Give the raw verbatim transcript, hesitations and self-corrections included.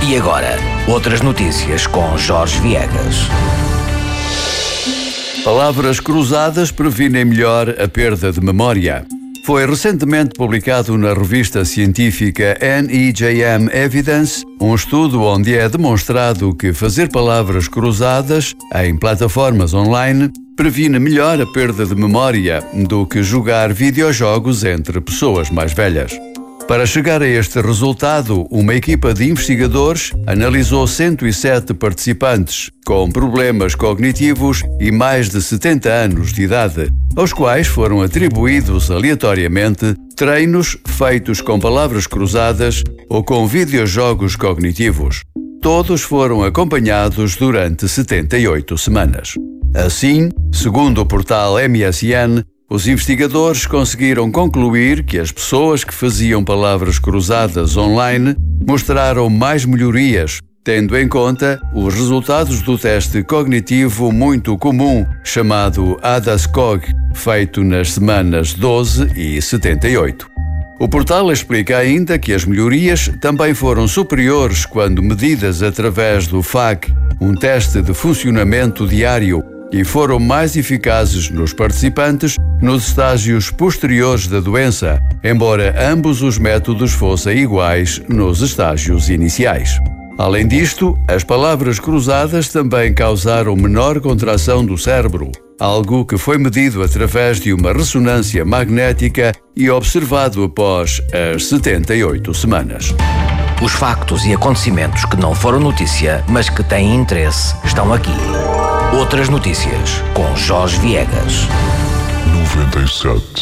E agora, outras notícias com Jorge Viegas. Palavras cruzadas previnem melhor a perda de memória. Foi recentemente publicado na revista científica N E J M Evidence um estudo onde é demonstrado que fazer palavras cruzadas em plataformas online previne melhor a perda de memória do que jogar videojogos entre pessoas mais velhas. Para chegar a este resultado, uma equipa de investigadores analisou cento e sete participantes com problemas cognitivos e mais de setenta anos de idade, aos quais foram atribuídos aleatoriamente treinos feitos com palavras cruzadas ou com videojogos cognitivos. Todos foram acompanhados durante setenta e oito semanas. Assim, segundo o portal M S N, os investigadores conseguiram concluir que as pessoas que faziam palavras cruzadas online mostraram mais melhorias, tendo em conta os resultados do teste cognitivo muito comum, chamado ADAS-Cog, feito nas semanas doze e setenta e oito. O portal explica ainda que as melhorias também foram superiores quando medidas através do F A Q, um teste de funcionamento diário, e foram mais eficazes nos participantes nos estágios posteriores da doença, embora ambos os métodos fossem iguais nos estágios iniciais. Além disto, as palavras cruzadas também causaram menor contração do cérebro, algo que foi medido através de uma ressonância magnética e observado após as setenta e oito semanas. Os factos e acontecimentos que não foram notícia, mas que têm interesse, estão aqui. Outras notícias com Jorge Viegas. noventa e sete